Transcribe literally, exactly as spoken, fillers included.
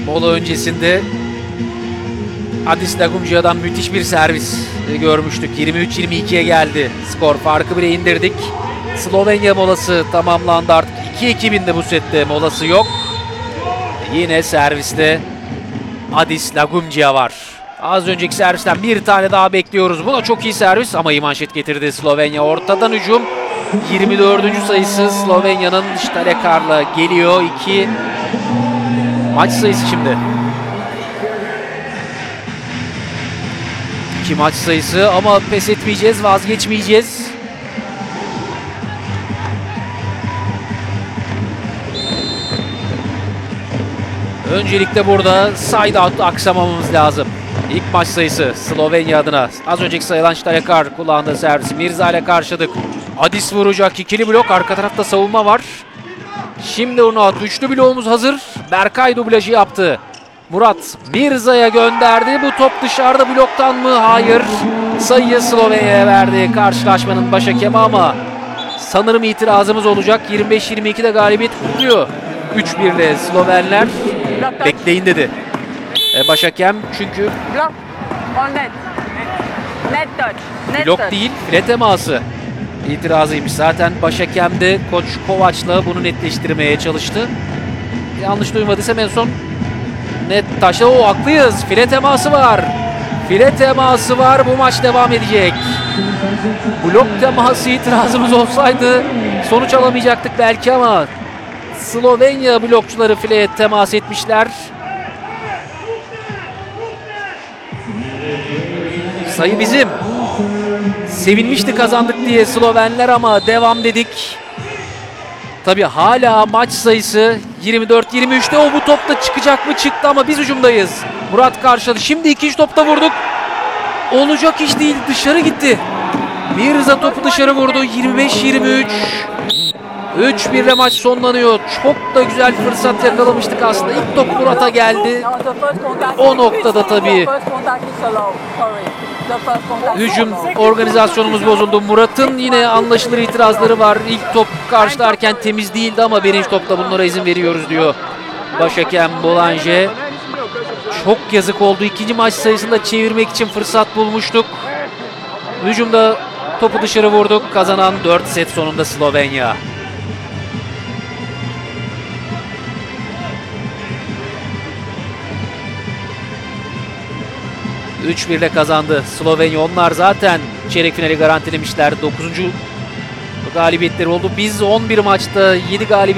Mola öncesinde Adis Lagumcia'dan müthiş bir servis görmüştük. yirmi üç yirmi ikiye geldi skor. Farkı bile indirdik. Slovenya molası tamamlandı artık. iki iki bindi bu sette, molası yok. Yine serviste Adis Lagumcia var. Az önceki servisten bir tane daha bekliyoruz. Bu da çok iyi servis ama iyi manşet getirdi Slovenya. Ortadan hücum. yirmi dördüncü sayısı Slovenya'nın Stalekar'la geliyor. iki maç sayısı şimdi. iki maç sayısı ama pes etmeyeceğiz, vazgeçmeyeceğiz. Öncelikle burada side out aksamamamız lazım. İlk maç sayısı Slovenya adına. Az önceki sayılan Stalekar kullandığı servisi Mirza ile karşıladık. Adis vuracak, ikili blok, arka tarafta savunma var. Şimdi onu at. Üçlü bloğumuz hazır. Berkay dublajı yaptı. Murat Mirza'ya gönderdi. Bu top dışarıda, bloktan mı? Hayır. Sayıyı Slovenya'ya verdi karşılaşmanın baş hakemi ama sanırım itirazımız olacak. yirmi beş yirmi ikide galibiyet kutluyor. üç bir ile Slovenler. Bekleyin dedi e, baş hakem, çünkü Block on net. Net touch. Net blok touch. değil, file teması itirazıymış. Zaten baş hakem de Koç Kovaç'la bunu netleştirmeye çalıştı. Yanlış duymadıysam en son net taşla. O haklıyız. File teması var. File teması var. Bu maç devam edecek. Blok teması itirazımız olsaydı sonuç alamayacaktık belki ama Slovenya blokçuları fileye temas etmişler. Sayı bizim. Sevinmişti kazandık diye Slovenler ama devam dedik. Tabii hala maç sayısı yirmi dört yirmi üçte. O bu topta çıkacak mı? Çıktı ama biz hücumdayız. Murat karşıladı. Şimdi ikinci topta vurduk. Olacak iş değil. Dışarı gitti. Mirza topu dışarı vurdu. yirmi beş yirmi üç. üç bir ile maç sonlanıyor. Çok da güzel fırsat yakalamıştık aslında. İlk top Murat'a geldi. O noktada tabii hücum organizasyonumuz bozuldu. Murat'ın yine anlaşılır itirazları var. İlk top karşılarken temiz değildi ama birinci topta bunlara izin veriyoruz diyor baş hakem Boulanger. Çok yazık oldu. İkinci maç sayısında çevirmek için fırsat bulmuştuk. Hücumda topu dışarı vurduk. Kazanan dört set sonunda Slovenya. üç bir ile kazandı Slovenya. Onlar zaten çeyrek finali garantilemişler. dokuzuncu galibiyetleri oldu. Biz on bir maçta yedi galibiyet